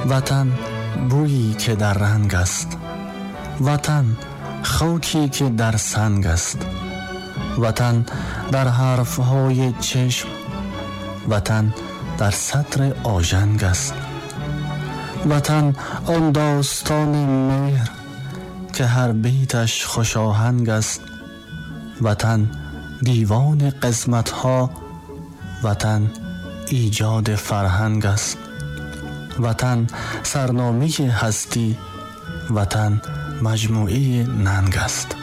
وطن بویی که در رنگ است، وطن خاکی که در سنگ است، وطن در حرفهای چشم، وطن در سطر آژنگ است، وطن آن داستان مهر که هر بیتش خوش آهنگ است، وطن دیوان قسمت‌ها، وطن ایجاد فرهنگ است، وطن سرنامه هستی، وطن مجموعه ننگ است.